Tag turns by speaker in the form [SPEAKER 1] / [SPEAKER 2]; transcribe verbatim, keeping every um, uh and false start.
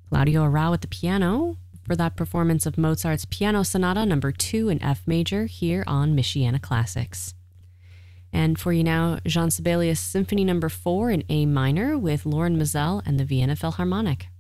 [SPEAKER 1] Claudio Arrau at the piano for that performance of Mozart's Piano Sonata number two in F major here on Michiana Classics. And for you now, Jean Sibelius Symphony number four in A minor with Loren Maazel and the Vienna Philharmonic.